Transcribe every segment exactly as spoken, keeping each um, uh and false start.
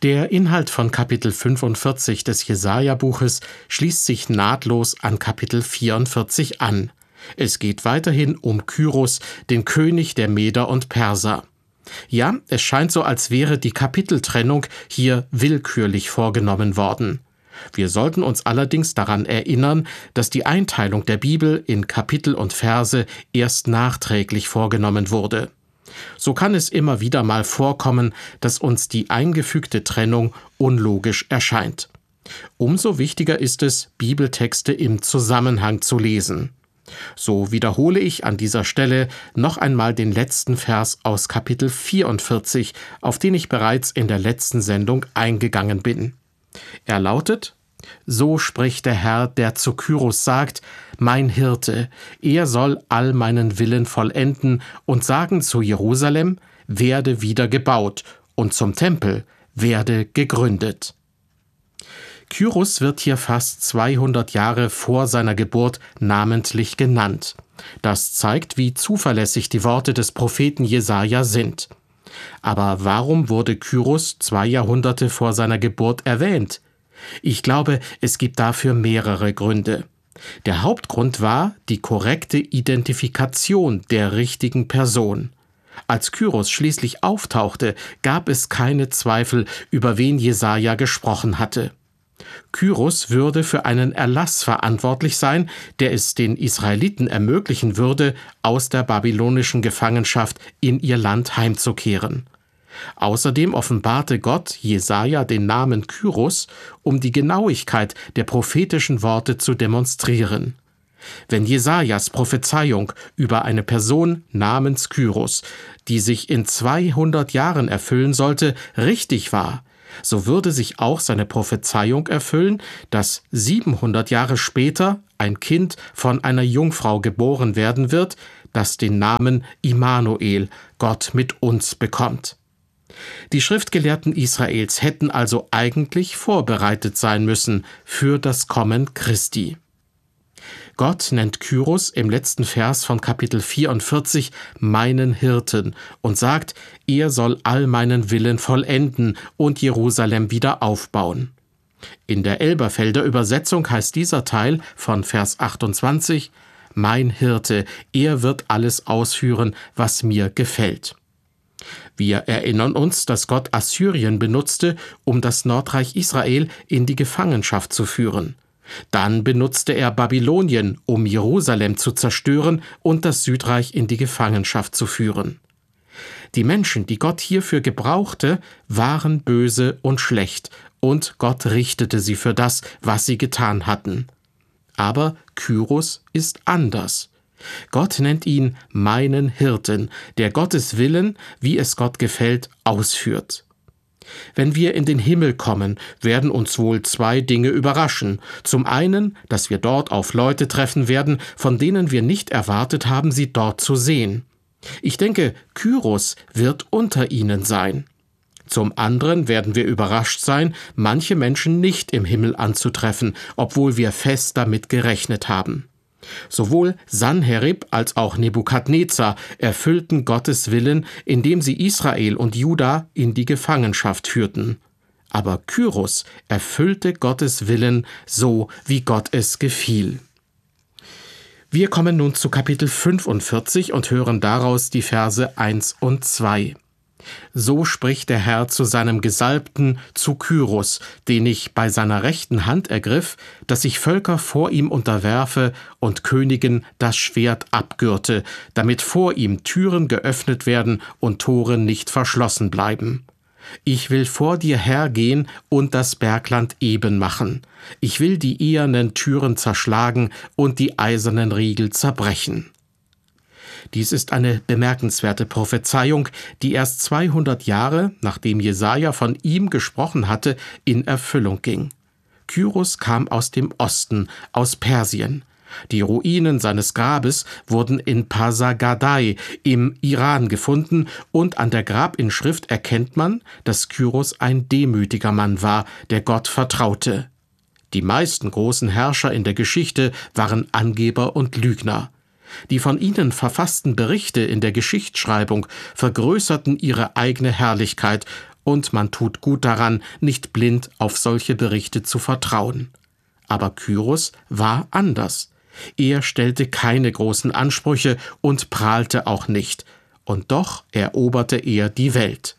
Der Inhalt von Kapitel fünfundvierzig des Jesaja-Buches schließt sich nahtlos an Kapitel vierundvierzig an. Es geht weiterhin um Kyros, den König der Meder und Perser. Ja, es scheint so, als wäre die Kapiteltrennung hier willkürlich vorgenommen worden. Wir sollten uns allerdings daran erinnern, dass die Einteilung der Bibel in Kapitel und Verse erst nachträglich vorgenommen wurde. So kann es immer wieder mal vorkommen, dass uns die eingefügte Trennung unlogisch erscheint. Umso wichtiger ist es, Bibeltexte im Zusammenhang zu lesen. So wiederhole ich an dieser Stelle noch einmal den letzten Vers aus Kapitel vierundvierzig, auf den ich bereits in der letzten Sendung eingegangen bin. Er lautet: So spricht der Herr, der zu Kyros sagt, mein Hirte, er soll all meinen Willen vollenden und sagen zu Jerusalem, werde wieder gebaut, und zum Tempel, werde gegründet. Kyros wird hier fast zweihundert Jahre vor seiner Geburt namentlich genannt. Das zeigt, wie zuverlässig die Worte des Propheten Jesaja sind. Aber warum wurde Kyros zwei Jahrhunderte vor seiner Geburt erwähnt? Ich glaube, es gibt dafür mehrere Gründe. Der Hauptgrund war die korrekte Identifikation der richtigen Person. Als Kyros schließlich auftauchte, gab es keine Zweifel, über wen Jesaja gesprochen hatte. Kyros würde für einen Erlass verantwortlich sein, der es den Israeliten ermöglichen würde, aus der babylonischen Gefangenschaft in ihr Land heimzukehren. Außerdem offenbarte Gott Jesaja den Namen Kyros, um die Genauigkeit der prophetischen Worte zu demonstrieren. Wenn Jesajas Prophezeiung über eine Person namens Kyros, die sich in zweihundert Jahren erfüllen sollte, richtig war, so würde sich auch seine Prophezeiung erfüllen, dass siebenhundert Jahre später ein Kind von einer Jungfrau geboren werden wird, das den Namen Immanuel, Gott mit uns, bekommt. Die Schriftgelehrten Israels hätten also eigentlich vorbereitet sein müssen für das Kommen Christi. Gott nennt Kyros im letzten Vers von Kapitel vierundvierzig meinen Hirten und sagt, er soll all meinen Willen vollenden und Jerusalem wieder aufbauen. In der Elberfelder Übersetzung heißt dieser Teil von Vers achtundzwanzig, mein Hirte, er wird alles ausführen, was mir gefällt. Wir erinnern uns, dass Gott Assyrien benutzte, um das Nordreich Israel in die Gefangenschaft zu führen. Dann benutzte er Babylonien, um Jerusalem zu zerstören und das Südreich in die Gefangenschaft zu führen. Die Menschen, die Gott hierfür gebrauchte, waren böse und schlecht, und Gott richtete sie für das, was sie getan hatten. Aber Kyros ist anders. Gott nennt ihn meinen Hirten, der Gottes Willen, wie es Gott gefällt, ausführt. Wenn wir in den Himmel kommen, werden uns wohl zwei Dinge überraschen. Zum einen, dass wir dort auf Leute treffen werden, von denen wir nicht erwartet haben, sie dort zu sehen. Ich denke, Kyros wird unter ihnen sein. Zum anderen werden wir überrascht sein, manche Menschen nicht im Himmel anzutreffen, obwohl wir fest damit gerechnet haben. Sowohl Sanherib als auch Nebukadnezar erfüllten Gottes Willen, indem sie Israel und Juda in die Gefangenschaft führten. Aber Kyros erfüllte Gottes Willen so, wie Gott es gefiel. Wir kommen nun zu Kapitel fünfundvierzig und hören daraus die Verse eins und zwei. So spricht der Herr zu seinem Gesalbten, zu Kyros, den ich bei seiner rechten Hand ergriff, dass ich Völker vor ihm unterwerfe und Königen das Schwert abgürte, damit vor ihm Türen geöffnet werden und Tore nicht verschlossen bleiben. Ich will vor dir hergehen und das Bergland eben machen. Ich will die ehernen Türen zerschlagen und die eisernen Riegel zerbrechen. Dies ist eine bemerkenswerte Prophezeiung, die erst zweihundert Jahre, nachdem Jesaja von ihm gesprochen hatte, in Erfüllung ging. Kyros kam aus dem Osten, aus Persien. Die Ruinen seines Grabes wurden in Pasargadae im Iran gefunden und an der Grabinschrift erkennt man, dass Kyros ein demütiger Mann war, der Gott vertraute. Die meisten großen Herrscher in der Geschichte waren Angeber und Lügner. Die von ihnen verfassten Berichte in der Geschichtsschreibung vergrößerten ihre eigene Herrlichkeit und man tut gut daran, nicht blind auf solche Berichte zu vertrauen. Aber Kyros war anders. Er stellte keine großen Ansprüche und prahlte auch nicht, und doch eroberte er die Welt.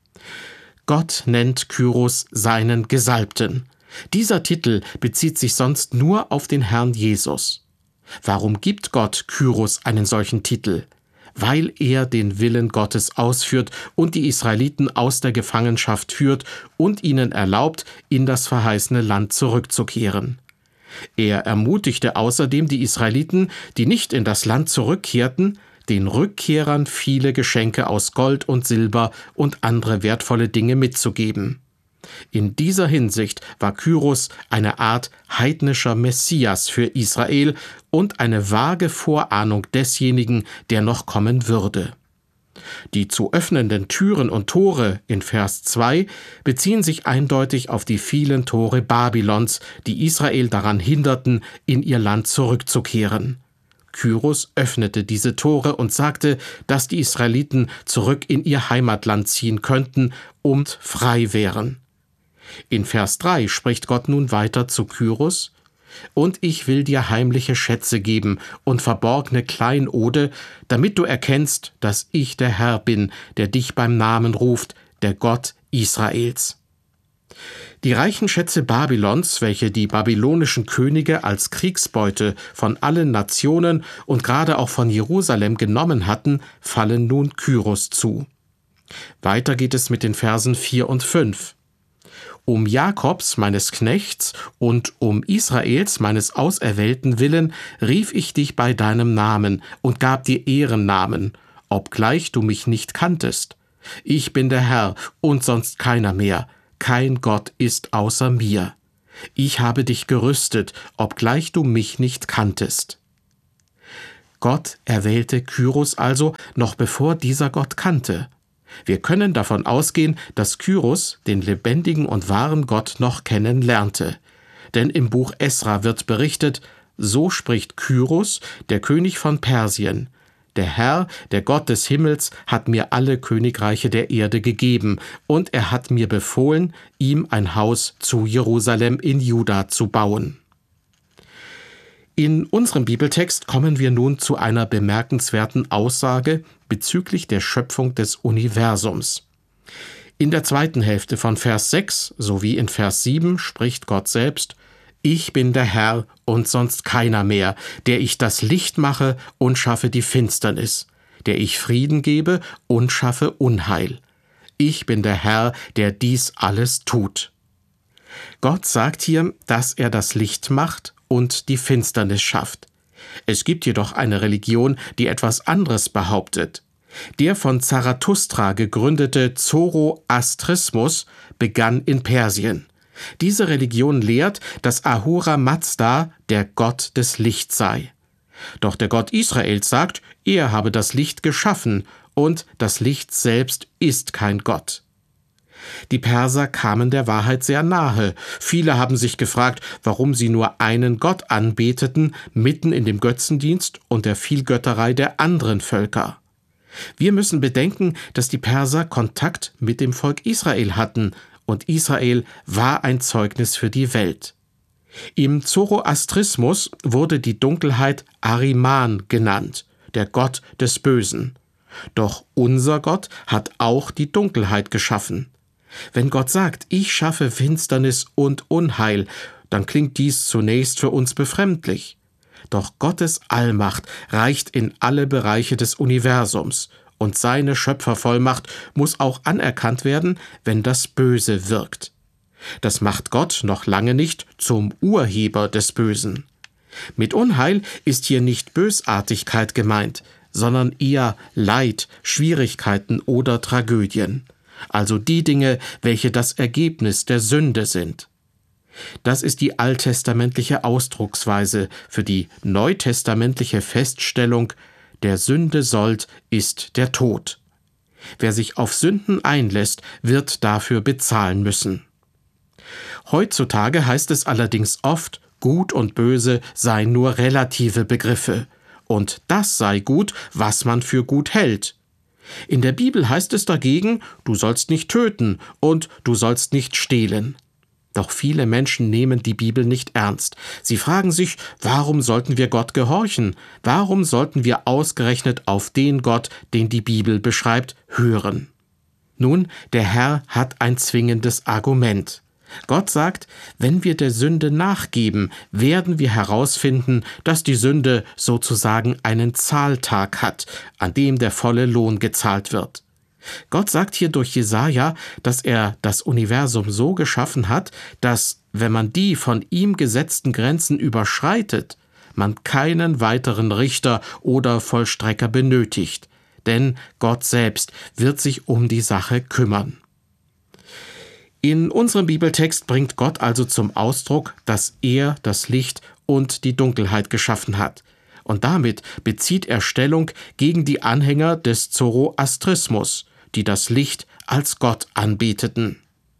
Gott nennt Kyros seinen Gesalbten. Dieser Titel bezieht sich sonst nur auf den Herrn Jesus. Warum gibt Gott Kyros einen solchen Titel? Weil er den Willen Gottes ausführt und die Israeliten aus der Gefangenschaft führt und ihnen erlaubt, in das verheißene Land zurückzukehren. Er ermutigte außerdem die Israeliten, die nicht in das Land zurückkehrten, den Rückkehrern viele Geschenke aus Gold und Silber und andere wertvolle Dinge mitzugeben. In dieser Hinsicht war Kyros eine Art heidnischer Messias für Israel und eine vage Vorahnung desjenigen, der noch kommen würde. Die zu öffnenden Türen und Tore in Vers zwei beziehen sich eindeutig auf die vielen Tore Babylons, die Israel daran hinderten, in ihr Land zurückzukehren. Kyros öffnete diese Tore und sagte, dass die Israeliten zurück in ihr Heimatland ziehen könnten und frei wären. In Vers drei spricht Gott nun weiter zu Kyros: »Und ich will dir heimliche Schätze geben und verborgene Kleinode, damit du erkennst, dass ich der Herr bin, der dich beim Namen ruft, der Gott Israels.« Die reichen Schätze Babylons, welche die babylonischen Könige als Kriegsbeute von allen Nationen und gerade auch von Jerusalem genommen hatten, fallen nun Kyros zu. Weiter geht es mit den Versen vier und fünf. »Um Jakobs, meines Knechts, und um Israels, meines Auserwählten willen, rief ich dich bei deinem Namen und gab dir Ehrennamen, obgleich du mich nicht kanntest. Ich bin der Herr und sonst keiner mehr. Kein Gott ist außer mir. Ich habe dich gerüstet, obgleich du mich nicht kanntest.« Gott erwählte Kyros also, noch bevor dieser Gott kannte. Wir können davon ausgehen, dass Kyros den lebendigen und wahren Gott noch kennenlernte. Denn im Buch Esra wird berichtet: »So spricht Kyros, der König von Persien: Der Herr, der Gott des Himmels, hat mir alle Königreiche der Erde gegeben, und er hat mir befohlen, ihm ein Haus zu Jerusalem in Juda zu bauen.« In unserem Bibeltext kommen wir nun zu einer bemerkenswerten Aussage bezüglich der Schöpfung des Universums. In der zweiten Hälfte von Vers sechs sowie in Vers sieben spricht Gott selbst: »Ich bin der Herr und sonst keiner mehr, der ich das Licht mache und schaffe die Finsternis, der ich Frieden gebe und schaffe Unheil. Ich bin der Herr, der dies alles tut.« Gott sagt hier, dass er das Licht macht und die Finsternis schafft. Es gibt jedoch eine Religion, die etwas anderes behauptet. Der von Zarathustra gegründete Zoroastrismus begann in Persien. Diese Religion lehrt, dass Ahura Mazda der Gott des Lichts sei. Doch der Gott Israels sagt, er habe das Licht geschaffen und das Licht selbst ist kein Gott. Die Perser kamen der Wahrheit sehr nahe. Viele haben sich gefragt, warum sie nur einen Gott anbeteten, mitten in dem Götzendienst und der Vielgötterei der anderen Völker. Wir müssen bedenken, dass die Perser Kontakt mit dem Volk Israel hatten, und Israel war ein Zeugnis für die Welt. Im Zoroastrismus wurde die Dunkelheit Ahriman genannt, der Gott des Bösen. Doch unser Gott hat auch die Dunkelheit geschaffen. Wenn Gott sagt, ich schaffe Finsternis und Unheil, dann klingt dies zunächst für uns befremdlich. Doch Gottes Allmacht reicht in alle Bereiche des Universums, und seine Schöpfervollmacht muss auch anerkannt werden, wenn das Böse wirkt. Das macht Gott noch lange nicht zum Urheber des Bösen. Mit Unheil ist hier nicht Bösartigkeit gemeint, sondern eher Leid, Schwierigkeiten oder Tragödien. Also die Dinge, welche das Ergebnis der Sünde sind. Das ist die alttestamentliche Ausdrucksweise für die neutestamentliche Feststellung: Der Sünde Sold ist der Tod. Wer sich auf Sünden einlässt, wird dafür bezahlen müssen. Heutzutage heißt es allerdings oft, Gut und Böse seien nur relative Begriffe. Und das sei gut, was man für gut hält. In der Bibel heißt es dagegen, du sollst nicht töten und du sollst nicht stehlen. Doch viele Menschen nehmen die Bibel nicht ernst. Sie fragen sich, warum sollten wir Gott gehorchen? Warum sollten wir ausgerechnet auf den Gott, den die Bibel beschreibt, hören? Nun, der Herr hat ein zwingendes Argument. Gott sagt, wenn wir der Sünde nachgeben, werden wir herausfinden, dass die Sünde sozusagen einen Zahltag hat, an dem der volle Lohn gezahlt wird. Gott sagt hier durch Jesaja, dass er das Universum so geschaffen hat, dass, wenn man die von ihm gesetzten Grenzen überschreitet, man keinen weiteren Richter oder Vollstrecker benötigt, denn Gott selbst wird sich um die Sache kümmern. In unserem Bibeltext bringt Gott also zum Ausdruck, dass er das Licht und die Dunkelheit geschaffen hat. Und damit bezieht er Stellung gegen die Anhänger des Zoroastrismus, die das Licht als Gott anbeteten.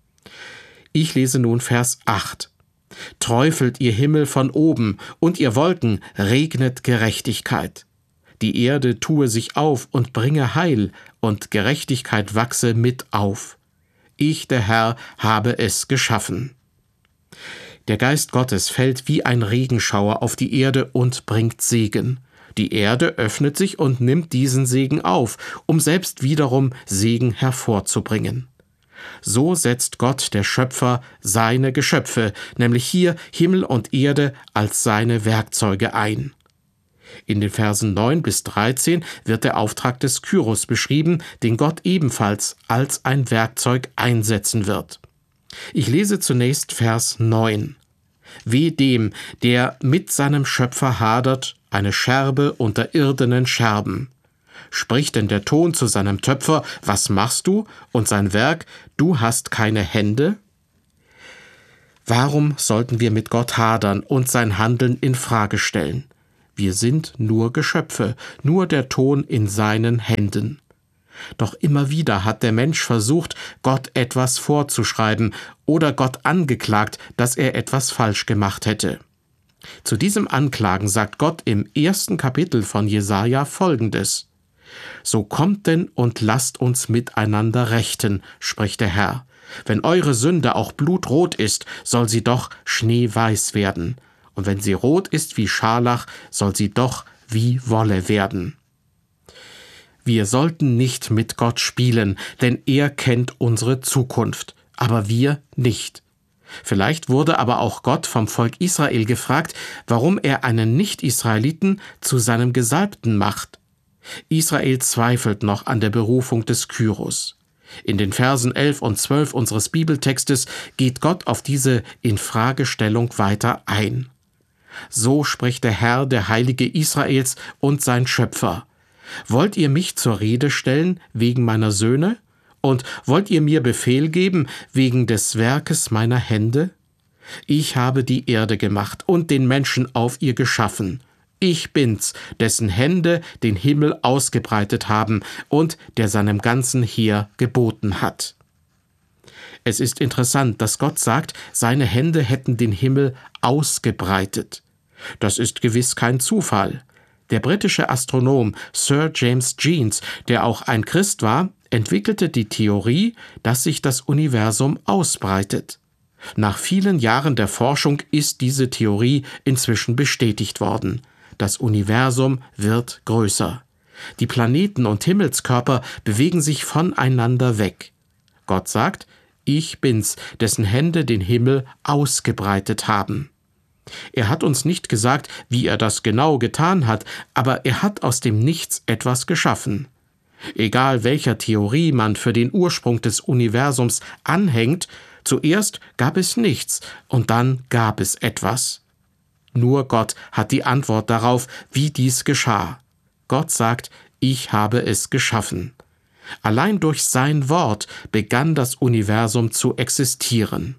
Ich lese nun Vers acht. Träufelt ihr Himmel von oben, und ihr Wolken regnet Gerechtigkeit. Die Erde tue sich auf und bringe Heil, und Gerechtigkeit wachse mit auf. Ich, der Herr, habe es geschaffen. Der Geist Gottes fällt wie ein Regenschauer auf die Erde und bringt Segen. Die Erde öffnet sich und nimmt diesen Segen auf, um selbst wiederum Segen hervorzubringen. So setzt Gott, der Schöpfer, seine Geschöpfe, nämlich hier Himmel und Erde, als seine Werkzeuge ein. In den Versen neun bis dreizehn wird der Auftrag des Kyros beschrieben, den Gott ebenfalls als ein Werkzeug einsetzen wird. Ich lese zunächst Vers neun. Weh dem, der mit seinem Schöpfer hadert, eine Scherbe unter irdenen Scherben. Spricht denn der Ton zu seinem Töpfer, was machst du? Und sein Werk, du hast keine Hände? Warum sollten wir mit Gott hadern und sein Handeln in Frage stellen? Wir sind nur Geschöpfe, nur der Ton in seinen Händen. Doch immer wieder hat der Mensch versucht, Gott etwas vorzuschreiben oder Gott angeklagt, dass er etwas falsch gemacht hätte. Zu diesem Anklagen sagt Gott im ersten Kapitel von Jesaja Folgendes: So kommt denn und lasst uns miteinander rechten, spricht der Herr. Wenn eure Sünde auch blutrot ist, soll sie doch schneeweiß werden. Und wenn sie rot ist wie Scharlach, soll sie doch wie Wolle werden. Wir sollten nicht mit Gott spielen, denn er kennt unsere Zukunft, aber wir nicht. Vielleicht wurde aber auch Gott vom Volk Israel gefragt, warum er einen Nicht-Israeliten zu seinem Gesalbten macht. Israel zweifelt noch an der Berufung des Kyros. In den Versen elf und zwölf unseres Bibeltextes geht Gott auf diese Infragestellung weiter ein. So spricht der Herr, der Heilige Israels und sein Schöpfer. Wollt ihr mich zur Rede stellen wegen meiner Söhne? Und wollt ihr mir Befehl geben wegen des Werkes meiner Hände? Ich habe die Erde gemacht und den Menschen auf ihr geschaffen. Ich bin's, dessen Hände den Himmel ausgebreitet haben und der seinem ganzen Heer geboten hat. Es ist interessant, dass Gott sagt, seine Hände hätten den Himmel ausgebreitet. Das ist gewiss kein Zufall. Der britische Astronom Sir James Jeans, der auch ein Christ war, entwickelte die Theorie, dass sich das Universum ausbreitet. Nach vielen Jahren der Forschung ist diese Theorie inzwischen bestätigt worden. Das Universum wird größer. Die Planeten und Himmelskörper bewegen sich voneinander weg. Gott sagt, ich bin's, dessen Hände den Himmel ausgebreitet haben. Er hat uns nicht gesagt, wie er das genau getan hat, aber er hat aus dem Nichts etwas geschaffen. Egal welcher Theorie man für den Ursprung des Universums anhängt, zuerst gab es nichts und dann gab es etwas. Nur Gott hat die Antwort darauf, wie dies geschah. Gott sagt, ich habe es geschaffen. Allein durch sein Wort begann das Universum zu existieren.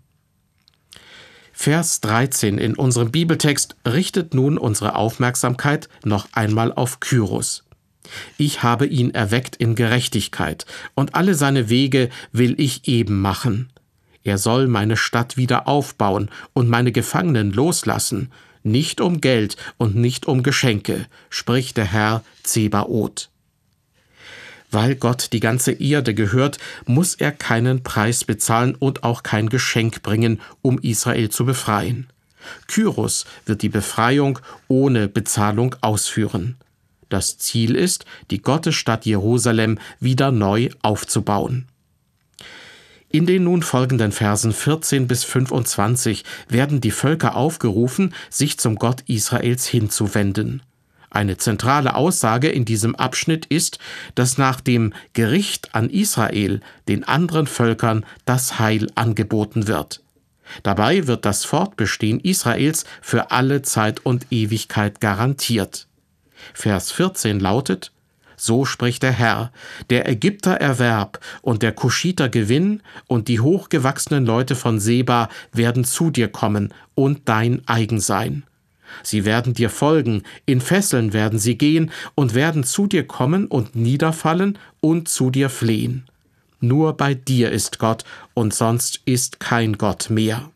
Vers dreizehn in unserem Bibeltext richtet nun unsere Aufmerksamkeit noch einmal auf Kyros. Ich habe ihn erweckt in Gerechtigkeit, und alle seine Wege will ich eben machen. Er soll meine Stadt wieder aufbauen und meine Gefangenen loslassen, nicht um Geld und nicht um Geschenke, spricht der Herr Zebaoth. Weil Gott die ganze Erde gehört, muss er keinen Preis bezahlen und auch kein Geschenk bringen, um Israel zu befreien. Kyros wird die Befreiung ohne Bezahlung ausführen. Das Ziel ist, die Gottesstadt Jerusalem wieder neu aufzubauen. In den nun folgenden Versen vierzehn bis fünfundzwanzig werden die Völker aufgerufen, sich zum Gott Israels hinzuwenden. Eine zentrale Aussage in diesem Abschnitt ist, dass nach dem Gericht an Israel den anderen Völkern das Heil angeboten wird. Dabei wird das Fortbestehen Israels für alle Zeit und Ewigkeit garantiert. Vers vierzehn lautet: So spricht der Herr, der Ägypter Erwerb und der Kuschiter Gewinn und die hochgewachsenen Leute von Seba werden zu dir kommen und dein eigen sein. Sie werden dir folgen, in Fesseln werden sie gehen und werden zu dir kommen und niederfallen und zu dir flehen. Nur bei dir ist Gott und sonst ist kein Gott mehr.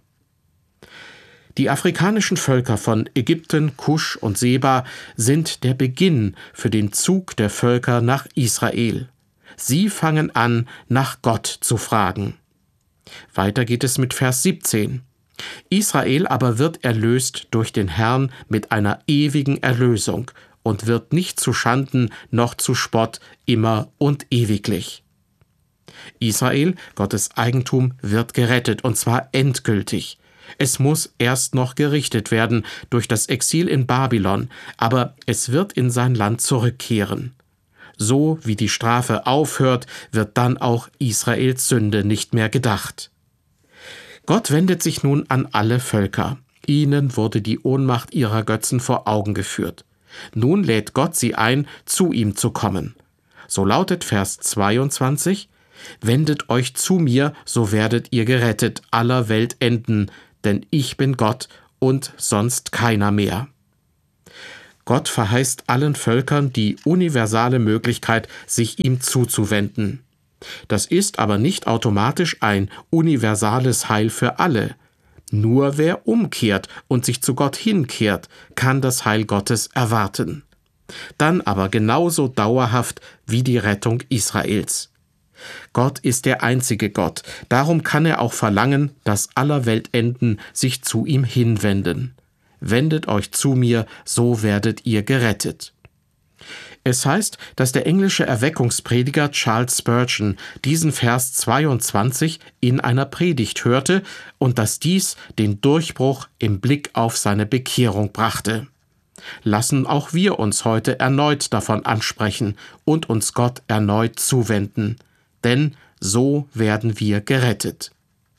Die afrikanischen Völker von Ägypten, Kusch und Seba sind der Beginn für den Zug der Völker nach Israel. Sie fangen an, nach Gott zu fragen. Weiter geht es mit Vers siebzehn. Israel aber wird erlöst durch den Herrn mit einer ewigen Erlösung und wird nicht zu Schanden noch zu Spott immer und ewiglich. Israel, Gottes Eigentum, wird gerettet, und zwar endgültig. Es muss erst noch gerichtet werden durch das Exil in Babylon, aber es wird in sein Land zurückkehren. So wie die Strafe aufhört, wird dann auch Israels Sünde nicht mehr gedacht. Gott wendet sich nun an alle Völker. Ihnen wurde die Ohnmacht ihrer Götzen vor Augen geführt. Nun lädt Gott sie ein, zu ihm zu kommen. So lautet Vers zweiundzwanzig: Wendet euch zu mir, so werdet ihr gerettet aller Weltenden, denn ich bin Gott und sonst keiner mehr. Gott verheißt allen Völkern die universale Möglichkeit, sich ihm zuzuwenden. Das ist aber nicht automatisch ein universales Heil für alle. Nur wer umkehrt und sich zu Gott hinkehrt, kann das Heil Gottes erwarten. Dann aber genauso dauerhaft wie die Rettung Israels. Gott ist der einzige Gott, darum kann er auch verlangen, dass aller Weltenden sich zu ihm hinwenden. Wendet euch zu mir, so werdet ihr gerettet. Es heißt, dass der englische Erweckungsprediger Charles Spurgeon diesen Vers zweiundzwanzig in einer Predigt hörte und dass dies den Durchbruch im Blick auf seine Bekehrung brachte. Lassen auch wir uns heute erneut davon ansprechen und uns Gott erneut zuwenden, denn so werden wir gerettet.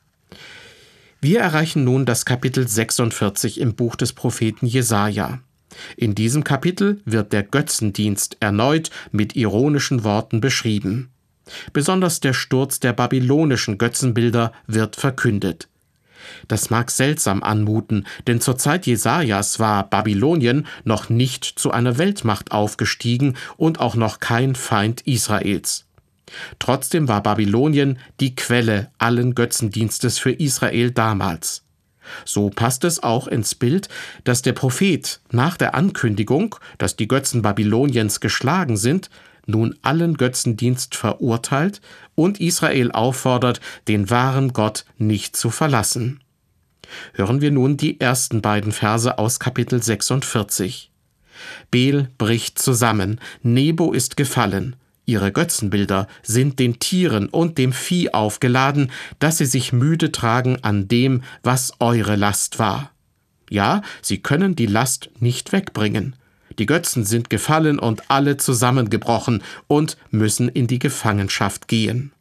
Wir erreichen nun das Kapitel sechsundvierzig im Buch des Propheten Jesaja. In diesem Kapitel wird der Götzendienst erneut mit ironischen Worten beschrieben. Besonders der Sturz der babylonischen Götzenbilder wird verkündet. Das mag seltsam anmuten, denn zur Zeit Jesajas war Babylonien noch nicht zu einer Weltmacht aufgestiegen und auch noch kein Feind Israels. Trotzdem war Babylonien die Quelle allen Götzendienstes für Israel damals. So passt es auch ins Bild, dass der Prophet nach der Ankündigung, dass die Götzen Babyloniens geschlagen sind, nun allen Götzendienst verurteilt und Israel auffordert, den wahren Gott nicht zu verlassen. Hören wir nun die ersten beiden Verse aus Kapitel sechsundvierzig. Bel bricht zusammen, Nebo ist gefallen. Ihre Götzenbilder sind den Tieren und dem Vieh aufgeladen, dass sie sich müde tragen an dem, was eure Last war. Ja, sie können die Last nicht wegbringen. Die Götzen sind gefallen und alle zusammengebrochen und müssen in die Gefangenschaft gehen.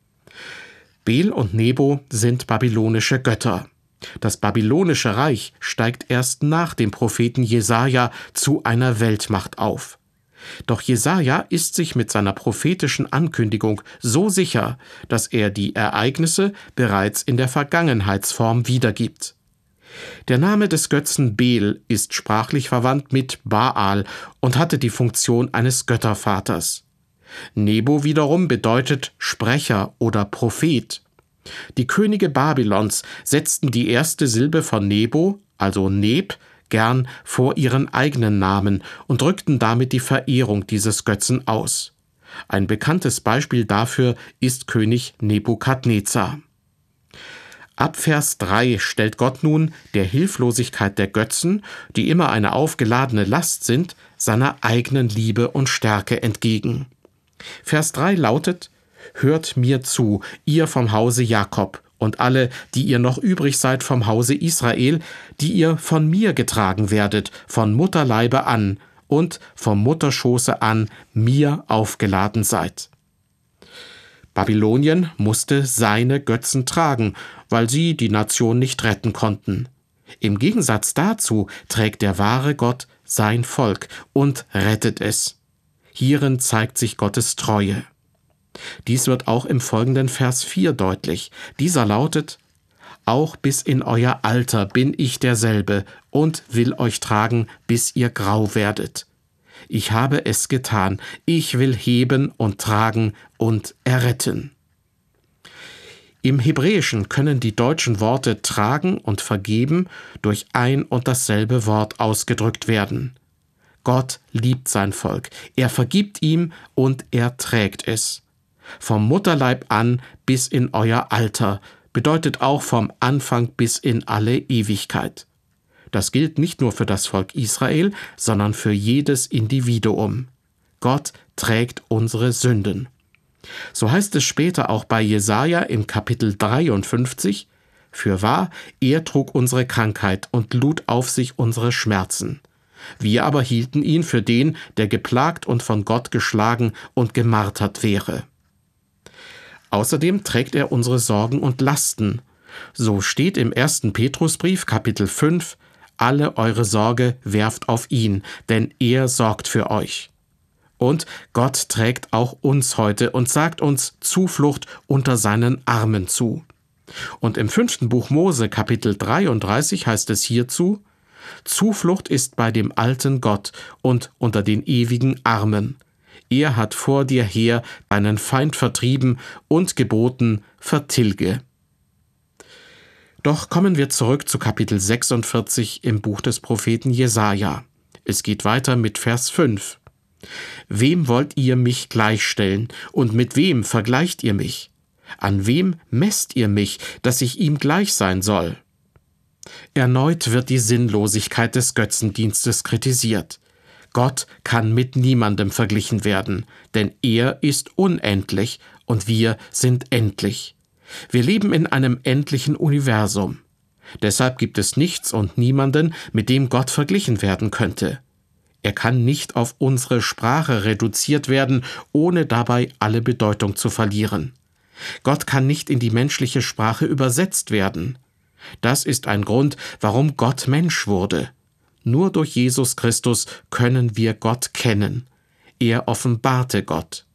Bel und Nebo sind babylonische Götter. Das babylonische Reich steigt erst nach dem Propheten Jesaja zu einer Weltmacht auf. Doch Jesaja ist sich mit seiner prophetischen Ankündigung so sicher, dass er die Ereignisse bereits in der Vergangenheitsform wiedergibt. Der Name des Götzen Bel ist sprachlich verwandt mit Baal und hatte die Funktion eines Göttervaters. Nebo wiederum bedeutet Sprecher oder Prophet. Die Könige Babylons setzten die erste Silbe von Nebo, also Neb, gern vor ihren eigenen Namen und drückten damit die Verehrung dieses Götzen aus. Ein bekanntes Beispiel dafür ist König Nebukadnezar. Ab Vers drei stellt Gott nun der Hilflosigkeit der Götzen, die immer eine aufgeladene Last sind, seiner eigenen Liebe und Stärke entgegen. Vers drei lautet: Hört mir zu, ihr vom Hause Jakob, und alle, die ihr noch übrig seid vom Hause Israel, die ihr von mir getragen werdet, von Mutterleibe an und vom Mutterschoße an mir aufgeladen seid. Babylonien musste seine Götzen tragen, weil sie die Nation nicht retten konnten. Im Gegensatz dazu trägt der wahre Gott sein Volk und rettet es. Hierin zeigt sich Gottes Treue. Dies wird auch im folgenden Vers vier deutlich. Dieser lautet: Auch bis in euer Alter bin ich derselbe und will euch tragen, bis ihr grau werdet. Ich habe es getan, ich will heben und tragen und erretten. Im Hebräischen können die deutschen Worte tragen und vergeben durch ein und dasselbe Wort ausgedrückt werden. Gott liebt sein Volk, er vergibt ihm und er trägt es. Vom Mutterleib an bis in euer Alter bedeutet auch vom Anfang bis in alle Ewigkeit. Das gilt nicht nur für das Volk Israel, sondern für jedes Individuum. Gott trägt unsere Sünden. So heißt es später auch bei Jesaja im Kapitel dreiundfünfzig: Fürwahr, er trug unsere Krankheit und lud auf sich unsere Schmerzen. Wir aber hielten ihn für den, der geplagt und von Gott geschlagen und gemartert wäre. Außerdem trägt er unsere Sorgen und Lasten. So steht im ersten Petrusbrief, Kapitel fünf: Alle eure Sorge werft auf ihn, denn er sorgt für euch. Und Gott trägt auch uns heute und sagt uns Zuflucht unter seinen Armen zu. Und im fünften Buch Mose, Kapitel dreiunddreißig, heißt es hierzu: Zuflucht ist bei dem alten Gott und unter den ewigen Armen. Er hat vor dir her deinen Feind vertrieben und geboten, vertilge. Doch kommen wir zurück zu Kapitel sechsundvierzig im Buch des Propheten Jesaja. Es geht weiter mit Vers fünf. Wem wollt ihr mich gleichstellen und mit wem vergleicht ihr mich? An wem messt ihr mich, dass ich ihm gleich sein soll? Erneut wird die Sinnlosigkeit des Götzendienstes kritisiert. Gott kann mit niemandem verglichen werden, denn er ist unendlich und wir sind endlich. Wir leben in einem endlichen Universum. Deshalb gibt es nichts und niemanden, mit dem Gott verglichen werden könnte. Er kann nicht auf unsere Sprache reduziert werden, ohne dabei alle Bedeutung zu verlieren. Gott kann nicht in die menschliche Sprache übersetzt werden. Das ist ein Grund, warum Gott Mensch wurde. Nur durch Jesus Christus können wir Gott kennen. Er offenbarte Gott.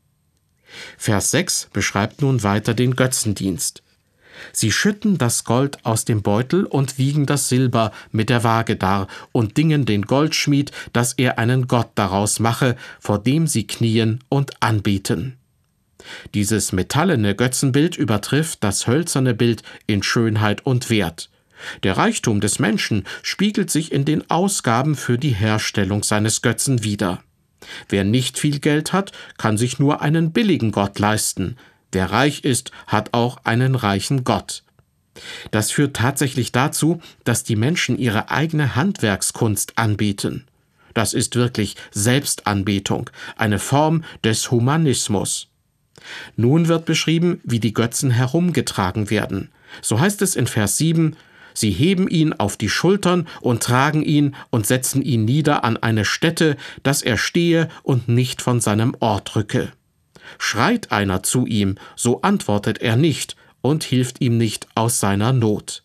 Vers sechs beschreibt nun weiter den Götzendienst. Sie schütten das Gold aus dem Beutel und wiegen das Silber mit der Waage dar und dingen den Goldschmied, dass er einen Gott daraus mache, vor dem sie knien und anbeten. Dieses metallene Götzenbild übertrifft das hölzerne Bild in Schönheit und Wert. Der Reichtum des Menschen spiegelt sich in den Ausgaben für die Herstellung seines Götzen wider. Wer nicht viel Geld hat, kann sich nur einen billigen Gott leisten. Wer reich ist, hat auch einen reichen Gott. Das führt tatsächlich dazu, dass die Menschen ihre eigene Handwerkskunst anbeten. Das ist wirklich Selbstanbetung, eine Form des Humanismus. Nun wird beschrieben, wie die Götzen herumgetragen werden. So heißt es in Vers sieben: Sie heben ihn auf die Schultern und tragen ihn und setzen ihn nieder an eine Stätte, dass er stehe und nicht von seinem Ort rücke. Schreit einer zu ihm, so antwortet er nicht und hilft ihm nicht aus seiner Not.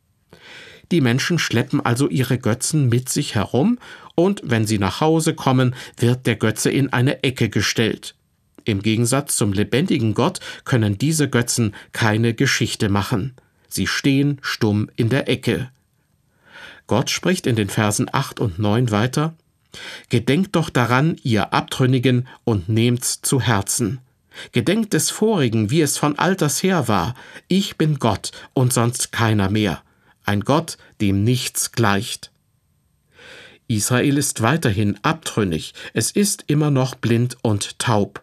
Die Menschen schleppen also ihre Götzen mit sich herum, und wenn sie nach Hause kommen, wird der Götze in eine Ecke gestellt. Im Gegensatz zum lebendigen Gott können diese Götzen keine Geschichte machen. Sie stehen stumm in der Ecke. Gott spricht in den Versen acht und neun weiter: Gedenkt doch daran, ihr Abtrünnigen, und nehmt's zu Herzen. Gedenkt des Vorigen, wie es von alters her war. Ich bin Gott und sonst keiner mehr. Ein Gott, dem nichts gleicht. Israel ist weiterhin abtrünnig. Es ist immer noch blind und taub.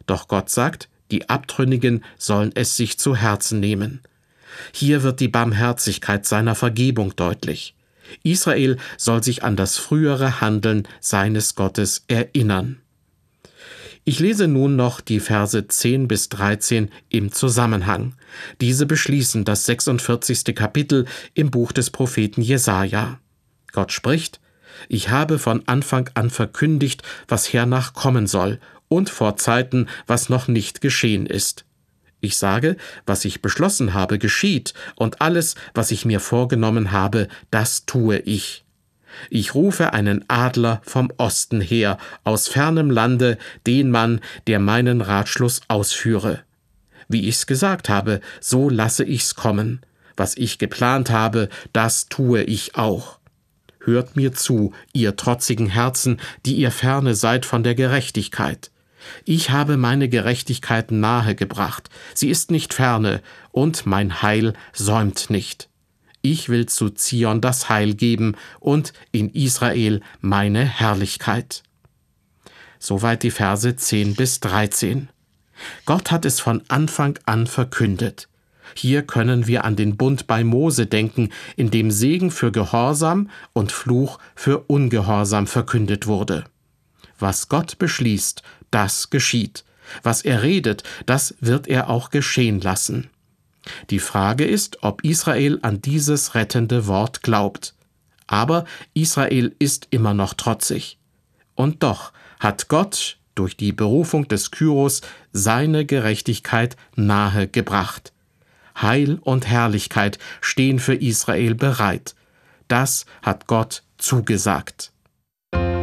Doch Gott sagt, die Abtrünnigen sollen es sich zu Herzen nehmen. Hier wird die Barmherzigkeit seiner Vergebung deutlich. Israel soll sich an das frühere Handeln seines Gottes erinnern. Ich lese nun noch die Verse zehn bis dreizehn im Zusammenhang. Diese beschließen das sechsundvierzigste Kapitel im Buch des Propheten Jesaja. Gott spricht: Ich habe von Anfang an verkündigt, was hernach kommen soll, und vor Zeiten, was noch nicht geschehen ist. Ich sage, was ich beschlossen habe, geschieht, und alles, was ich mir vorgenommen habe, das tue ich. Ich rufe einen Adler vom Osten her, aus fernem Lande, den Mann, der meinen Ratschluss ausführe. Wie ich's gesagt habe, so lasse ich's kommen. Was ich geplant habe, das tue ich auch. Hört mir zu, ihr trotzigen Herzen, die ihr ferne seid von der Gerechtigkeit. Ich habe meine Gerechtigkeit nahe gebracht, sie ist nicht ferne, und mein Heil säumt nicht. Ich will zu Zion das Heil geben und in Israel meine Herrlichkeit. Soweit die Verse zehn bis dreizehn. Gott hat es von Anfang an verkündet. Hier können wir an den Bund bei Mose denken, in dem Segen für Gehorsam und Fluch für Ungehorsam verkündet wurde. Was Gott beschließt, das geschieht. Was er redet, das wird er auch geschehen lassen. Die Frage ist, ob Israel an dieses rettende Wort glaubt. Aber Israel ist immer noch trotzig. Und doch hat Gott durch die Berufung des Kyros seine Gerechtigkeit nahe gebracht. Heil und Herrlichkeit stehen für Israel bereit. Das hat Gott zugesagt.